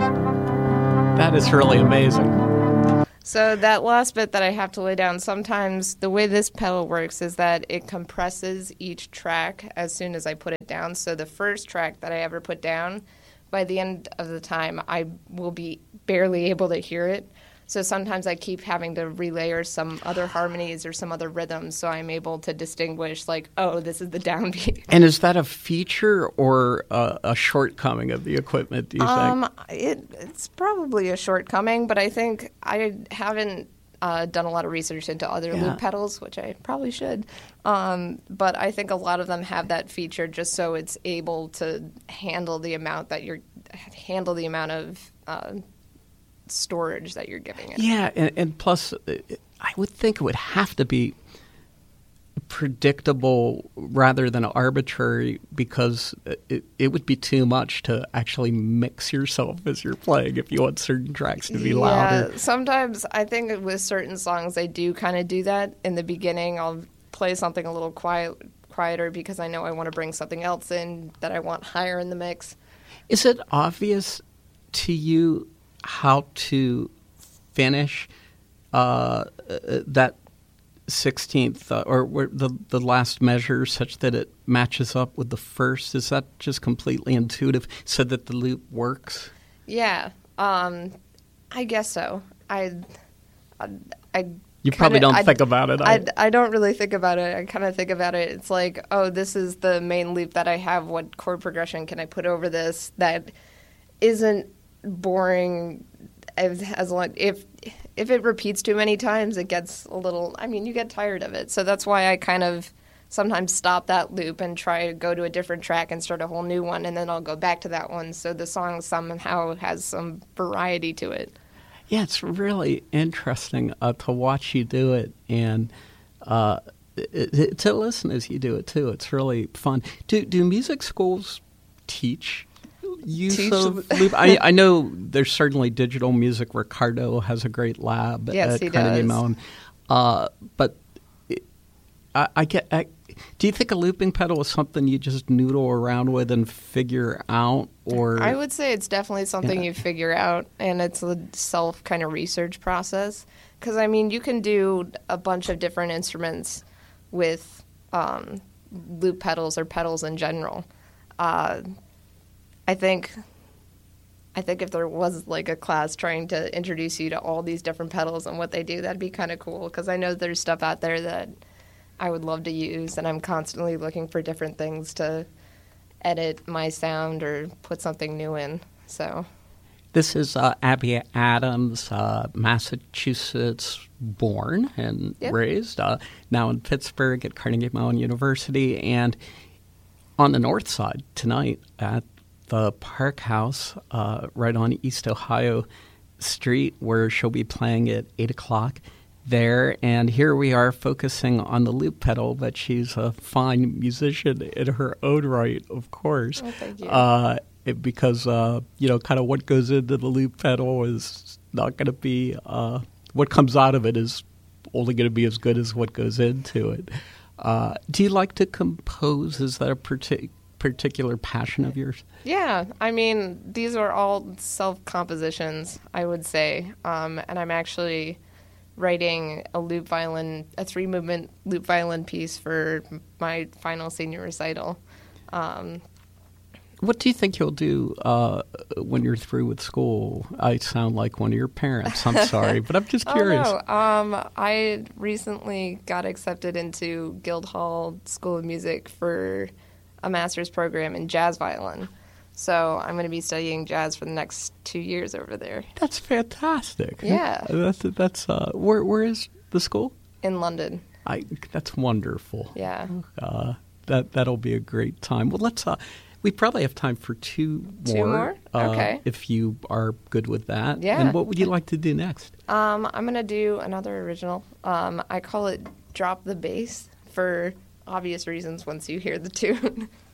That is really amazing. So that last bit that I have to lay down, sometimes the way this pedal works is that it compresses each track as soon as I put it down. So the first track that I ever put down, by the end of the time, I will be barely able to hear it. So sometimes I keep having to relayer some other harmonies or some other rhythms so I'm able to distinguish, like, oh, this is the downbeat. And is that a feature or a shortcoming of the equipment, do you think? It's probably a shortcoming, but I think I haven't done a lot of research into other loop pedals, which I probably should. But I think a lot of them have that feature just so it's able to handle the amount of storage that you're giving it. Yeah, and plus, I would think it would have to be predictable rather than arbitrary, because it would be too much to actually mix yourself as you're playing if you want certain tracks to be louder. Yeah, sometimes I think with certain songs I do kind of do that. In the beginning, I'll play something a little quieter because I know I want to bring something else in that I want higher in the mix. Is it obvious to you how to finish that 16th or the last measure such that it matches up with the first? Is that just completely intuitive so that the loop works? Yeah, I guess so. You probably don't think about it. I don't really think about it. I kind of think about it. It's like, oh, this is the main loop that I have. What chord progression can I put over this that isn't boring? If it repeats too many times, it gets a little. I mean, you get tired of it. So that's why I kind of sometimes stop that loop and try to go to a different track and start a whole new one, and then I'll go back to that one. So the song somehow has some variety to it. Yeah, it's really interesting to watch you do it and to listen as you do it too. It's really fun. Do music schools teach use of loop? I know there's certainly digital music. Ricardo has a great lab yes, at Carnegie Mellon. But do you think a looping pedal is something you just noodle around with and figure out? Or I would say it's definitely something you figure out, and it's a self kind of research process. Because, I mean, you can do a bunch of different instruments with loop pedals or pedals in general. I think if there was like a class trying to introduce you to all these different pedals and what they do, that'd be kind of cool. Because I know there's stuff out there that I would love to use, and I'm constantly looking for different things to edit my sound or put something new in. So this is Abby Adams, Massachusetts born and raised, now in Pittsburgh at Carnegie Mellon University, and on the north side tonight at the Park House right on East Ohio Street, where she'll be playing at 8 o'clock there. And here we are focusing on the loop pedal, but she's a fine musician in her own right, of course. Oh, thank you. Because, kind of what goes into the loop pedal is not going to be, what comes out of it is only going to be as good as what goes into it. Do you like to compose? Is that a particular passion of yours? Yeah, I mean, these are all self-compositions, I would say. And I'm actually writing a 3-movement loop violin piece for my final senior recital. What do you think you'll do when you're through with school? I sound like one of your parents. I'm sorry, but I'm just curious. Oh, no. I recently got accepted into Guildhall School of Music for a master's program in jazz violin. So I'm going to be studying jazz for the next 2 years over there. That's fantastic. Yeah. That's where is the school? In London. That's wonderful. Yeah. That'll be a great time. Well, let's. We probably have time for two more. 2 more? Okay. If you are good with that. Yeah. And what would you like to do next? I'm going to do another original. I call it Drop the Bass for obvious reasons once you hear the tune.